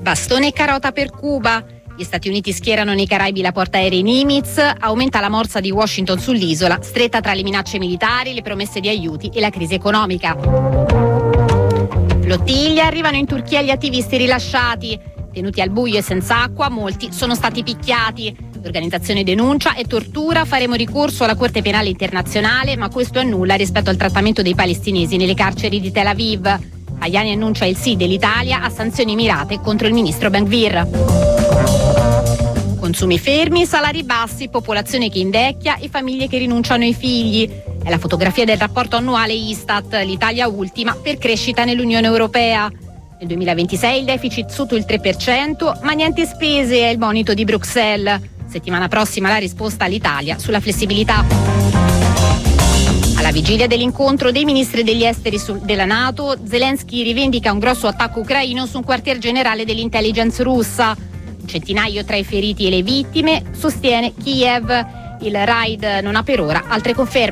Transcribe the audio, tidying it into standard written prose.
Bastone e carota per Cuba. Gli Stati Uniti schierano nei Caraibi la portaerei Nimitz, aumenta la morsa di Washington sull'isola, stretta tra le minacce militari, le promesse di aiuti e la crisi economica. Flottiglie, arrivano in Turchia gli attivisti rilasciati. Tenuti al buio e senza acqua, molti sono stati picchiati. L'organizzazione denuncia e tortura, faremo ricorso alla Corte Penale Internazionale, ma questo annulla rispetto al trattamento dei palestinesi nelle carceri di Tel Aviv. Tajani annuncia il sì dell'Italia a sanzioni mirate contro il ministro Ben Gvir. Consumi fermi, salari bassi, popolazione che invecchia e famiglie che rinunciano ai figli. È la fotografia del rapporto annuale Istat, l'Italia ultima per crescita nell'Unione Europea. Nel 2026 il deficit sotto il 3%, ma niente spese, è il monito di Bruxelles. Settimana prossima la risposta all'Italia sulla flessibilità. Alla vigilia dell'incontro dei ministri degli esteri della NATO, Zelensky rivendica un grosso attacco ucraino su un quartier generale dell'intelligence russa. Un centinaio tra i feriti e le vittime, sostiene Kiev. Il raid non ha per ora altre conferme.